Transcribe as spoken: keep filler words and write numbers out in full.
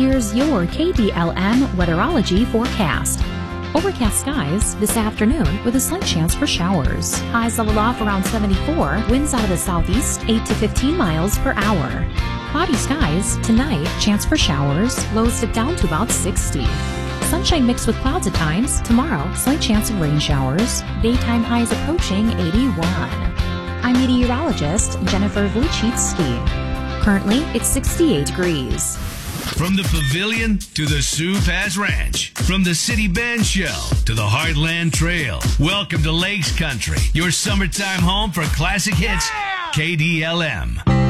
Here's your K D L M weatherology forecast. Overcast skies this afternoon with a slight chance for showers. Highs level off around seventy-four, winds out of the southeast eight to fifteen miles per hour. Cloudy skies tonight, chance for showers, lows dip down to about sixty. Sunshine mixed with clouds at times. Tomorrow, slight chance of rain showers. Daytime highs approaching eighty-one. I'm meteorologist Jennifer Wojcicki. Currently, it's sixty-eight degrees. From the pavilion to the Sioux Pass Ranch, from the City Band Shell to the Heartland Trail, welcome to Lakes Country, your summertime home for classic hits, K D L M.